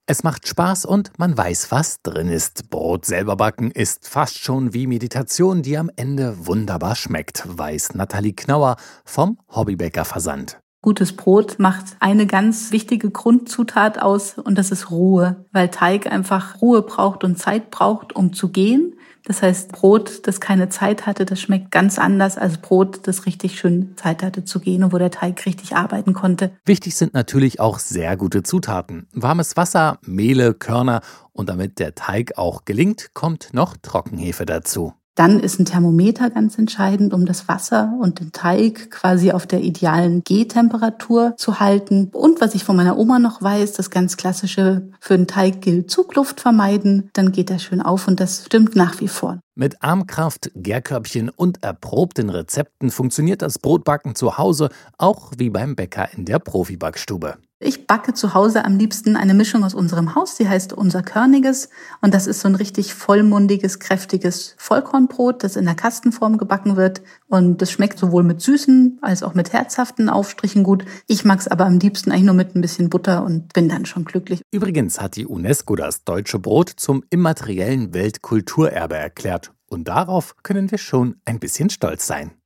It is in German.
Es macht Spaß und man weiß, was drin ist. Brot selber backen ist fast schon wie Meditation, die am Ende wunderbar schmeckt, weiß Nathalie Knauer vom Hobbybäcker Versand. Gutes Brot macht eine ganz wichtige Grundzutat aus und das ist Ruhe, weil Teig einfach Ruhe braucht und Zeit braucht, um zu gehen. Das heißt, Brot, das keine Zeit hatte, das schmeckt ganz anders als Brot, das richtig schön Zeit hatte zu gehen und wo der Teig richtig arbeiten konnte. Wichtig sind natürlich auch sehr gute Zutaten. Warmes Wasser, Mehle, Körner und damit der Teig auch gelingt, kommt noch Trockenhefe dazu. Dann ist ein Thermometer ganz entscheidend, um das Wasser und den Teig quasi auf der idealen Gärtemperatur zu halten. Und was ich von meiner Oma noch weiß, das ganz klassische, für den Teig gilt Zugluft vermeiden, dann geht er schön auf und das stimmt nach wie vor. Mit Armkraft, Gärkörbchen und erprobten Rezepten funktioniert das Brotbacken zu Hause auch wie beim Bäcker in der Profibackstube. Ich backe zu Hause am liebsten eine Mischung aus unserem Haus, die heißt unser Körniges. Und das ist so ein richtig vollmundiges, kräftiges Vollkornbrot, das in der Kastenform gebacken wird. Und das schmeckt sowohl mit süßen als auch mit herzhaften Aufstrichen gut. Ich mag es aber am liebsten eigentlich nur mit ein bisschen Butter und bin dann schon glücklich. Übrigens hat die UNESCO das deutsche Brot zum immateriellen Weltkulturerbe erklärt. Und darauf können wir schon ein bisschen stolz sein.